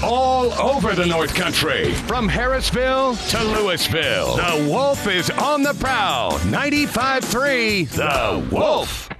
all over the North Country. From Harrisville to Louisville, the Wolf is on the prowl. 95.3 The Wolf.